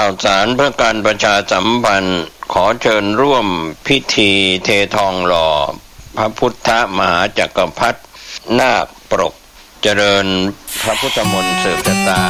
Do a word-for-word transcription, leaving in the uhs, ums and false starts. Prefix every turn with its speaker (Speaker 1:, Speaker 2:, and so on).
Speaker 1: าวสารเพื่อการประชาสัมพันธ์ขอเชิญร่วมพิธีเททองหล่อพระพุทธมหาจักรพรรดินาคปรกเจริญพระพุทธมนต์สืบชะตา